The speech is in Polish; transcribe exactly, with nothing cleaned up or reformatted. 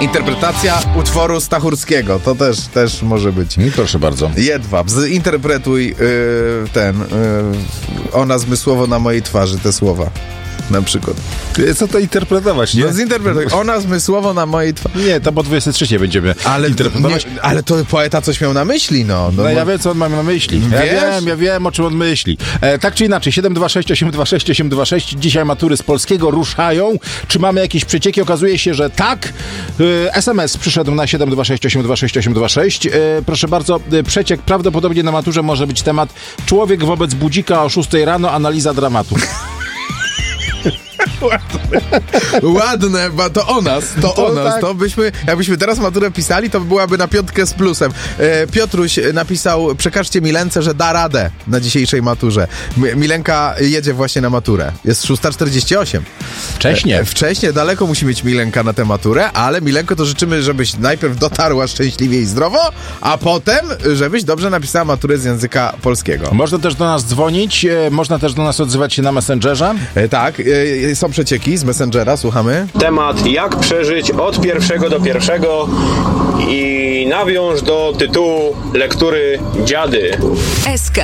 Interpretacja utworu Stachurskiego, to też, też może być. I proszę bardzo. Jedwab, zinterpretuj yy, ten, yy, ona zmysłowo na mojej twarzy, te słowa. Na przykład. Co to interpretować, nie? No zinterpretuj. Ona zmysłowo na mojej twarzy. Nie, to po dwudziestej trzeciej będziemy ale, interpretować. Nie, ale to poeta coś miał na myśli, no. No, no ja wiem, co on ma na myśli. Ja Wiesz? wiem, ja wiem, o czym on myśli. E, tak czy inaczej, siedem dwa sześć osiem dwa sześć osiem dwa sześć. Dzisiaj matury z polskiego ruszają. Czy mamy jakieś przecieki? Okazuje się, że tak. E, S M S przyszedł na siedem dwa sześć osiem dwa sześć osiem dwa sześć. E, proszę bardzo, e, przeciek prawdopodobnie na maturze może być temat człowiek wobec budzika o szóstej rano, analiza dramatu. Ładne, bo to o nas, to, To o nas, tak. to byśmy, jakbyśmy teraz maturę pisali, to byłaby na piątkę z plusem. E, Piotruś napisał, przekażcie Milence, że da radę na dzisiejszej maturze. M- Milenka jedzie właśnie na maturę. Jest szósta czterdzieści osiem. Wcześnie. E, wcześnie, daleko musi mieć Milenka na tę maturę, ale Milenko, to życzymy, żebyś najpierw dotarła szczęśliwie i zdrowo, a potem, żebyś dobrze napisała maturę z języka polskiego. Można też do nas dzwonić, e, można też do nas odzywać się na Messengerze. E, tak, e, są przecieki z Messengera, słuchamy. Temat jak przeżyć od pierwszego do pierwszego i nawiąż do tytułu lektury Dziady. S K